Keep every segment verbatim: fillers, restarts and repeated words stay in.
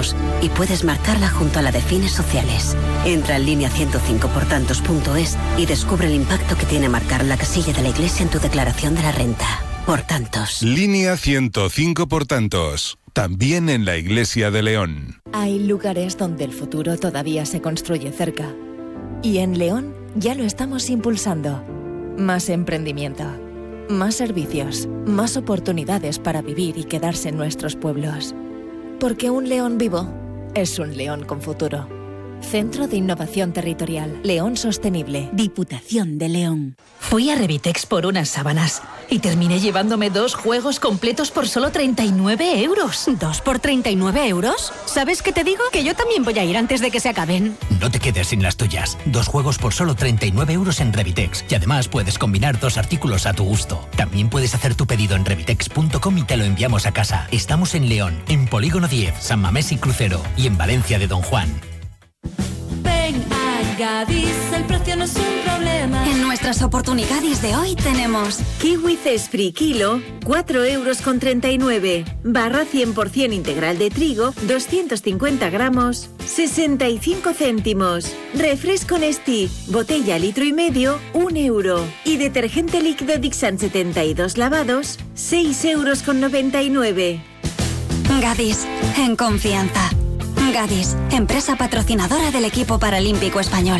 tantos y puedes marcarla junto a la de fines sociales. Entra en línea ciento cinco por tantos punto es y descubre el impacto que tiene marcar la casilla de la Iglesia en tu declaración de la renta. Por tantos. Línea ciento cinco por tantos. También en la Iglesia de León. Hay lugares donde el futuro todavía se construye cerca. Y en León ya lo estamos impulsando. Más emprendimiento, más servicios, más oportunidades para vivir y quedarse en nuestros pueblos. Porque un León vivo es un León con futuro. Centro de Innovación Territorial. León Sostenible. Diputación de León. Fui a Revitex por unas sábanas y terminé llevándome dos juegos completos por solo treinta y nueve euros. ¿Dos por treinta y nueve euros? ¿Sabes qué te digo? Que yo también voy a ir antes de que se acaben. No te quedes sin las tuyas. Dos juegos por solo treinta y nueve euros en Revitex. Y además puedes combinar dos artículos a tu gusto. También puedes hacer tu pedido en revitex punto com y te lo enviamos a casa. Estamos en León, en Polígono diez, San Mamés y Crucero. Y en Valencia de Don Juan. Ven a Gadis, el precio no es un problema. En nuestras oportunidades de hoy tenemos kiwi Cespri kilo, cuatro euros con treinta y nueve. Barra cien por ciento integral de trigo, doscientos cincuenta gramos, sesenta y cinco céntimos. Refresco Nestí, botella litro y medio, un euro. Y detergente líquido Dixan setenta y dos lavados, seis euros con noventa y nueve. Gadis, en confianza. Gadis, empresa patrocinadora del equipo paralímpico español.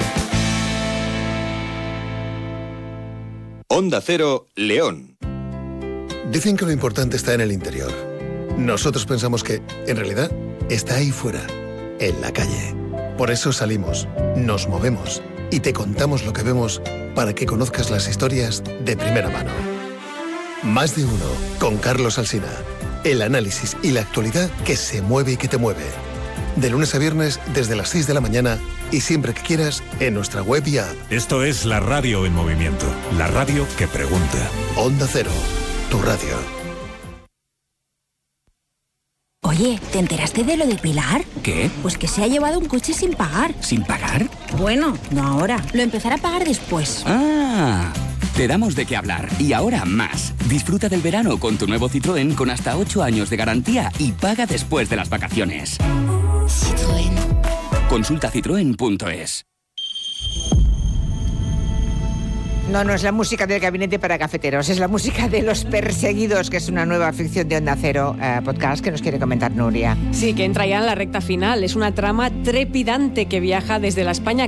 Onda Cero, León. Dicen que lo importante está en el interior. Nosotros pensamos que, en realidad, está ahí fuera, en la calle. Por eso salimos, nos movemos y te contamos lo que vemos para que conozcas las historias de primera mano. Más de uno, con Carlos Alsina. El análisis y la actualidad que se mueve y que te mueve. De lunes a viernes desde las seis de la mañana y siempre que quieras en nuestra web y app. Esto es la radio en movimiento. La radio que pregunta. Onda Cero, tu radio. Oye, ¿te enteraste de lo de Pilar? ¿Qué? Pues que se ha llevado un coche sin pagar. ¿Sin pagar? Bueno, no ahora. Lo empezará a pagar después. Ah... Te damos de qué hablar. Y ahora más. Disfruta del verano con tu nuevo Citroën con hasta ocho años de garantía y paga después de las vacaciones. Citroën. Consulta citroen punto es. No, no es la música del Gabinete para Cafeteros, es la música de Los Perseguidos, que es una nueva ficción de Onda Cero, eh, podcast que nos quiere comentar Nuria. Sí, que entra ya en la recta final. Es una trama trepidante que viaja desde la España